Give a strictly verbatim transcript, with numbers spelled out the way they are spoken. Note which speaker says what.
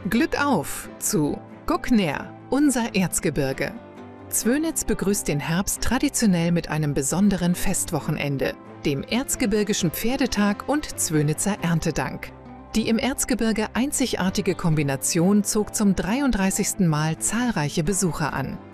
Speaker 1: Glück auf zu Guck näher, unser Erzgebirge. Zwönitz begrüßt den Herbst traditionell mit einem besonderen Festwochenende, dem Erzgebirgischen Pferdetag und Zwönitzer Erntedank. Die im Erzgebirge einzigartige Kombination zog zum dreiunddreißigsten Mal zahlreiche Besucher an.